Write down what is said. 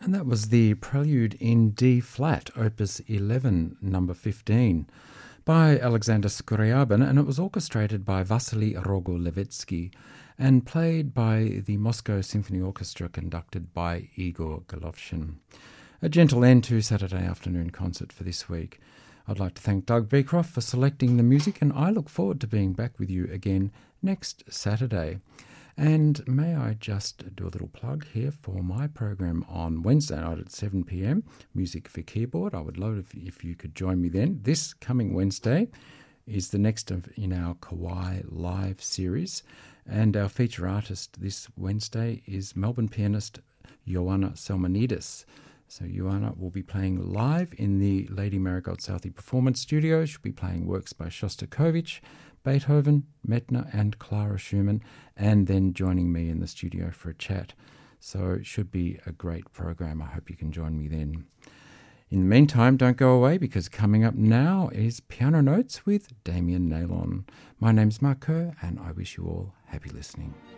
And that was the Prelude in D flat, Opus 11, number 15, by Alexander Skrябin, and it was orchestrated by Vasily Rogolevitsky and played by the Moscow Symphony Orchestra, conducted by Igor Golovshin. A gentle end to Saturday afternoon concert for this week. I'd like to thank Doug Beecroft for selecting the music, and I look forward to being back with you again next Saturday. And may I just do a little plug here for my program on Wednesday night at 7 p.m, Music for Keyboard. I would love it if you could join me then. This coming Wednesday is the next in our Kauai Live series, and our feature artist this Wednesday is Melbourne pianist Ioana Salmonidis. So Ioana will be playing live in the Lady Marigold Southey Performance Studio. She'll be playing works by Shostakovich, Beethoven, Medtner and Clara Schumann, and then joining me in the studio for a chat. So it should be a great program. I hope you can join me then. In the meantime, don't go away, because coming up now is Piano Notes with Damien Naylon. My name's Mark Kerr, and I wish you all happy listening.